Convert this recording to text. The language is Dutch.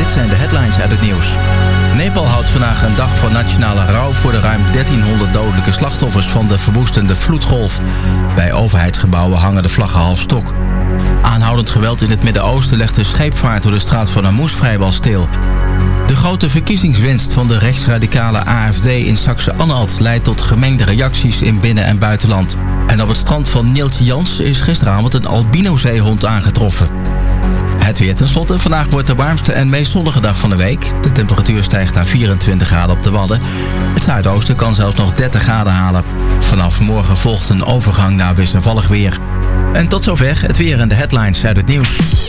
dit zijn de headlines uit het nieuws. Nepal houdt vandaag een dag van nationale rouw voor de ruim 1300 dodelijke slachtoffers van de verwoestende vloedgolf. Bij overheidsgebouwen hangen de vlaggen half stok. Aanhoudend geweld in het Midden-Oosten legt de scheepvaart door de straat van Hormuz vrijwel stil. De grote verkiezingswinst van de rechtsradicale AfD in Saxe-Anhalt leidt tot gemengde reacties in binnen- en buitenland. En op het strand van Neeltje Jans is gisteravond een albino-zeehond aangetroffen. Het weer tenslotte. Vandaag wordt de warmste en meest zonnige dag van de week. De temperatuur stijgt naar 24 graden op de Wadden. Het zuidoosten kan zelfs nog 30 graden halen. Vanaf morgen volgt een overgang naar wisselvallig weer. En tot zover het weer en de headlines uit het nieuws.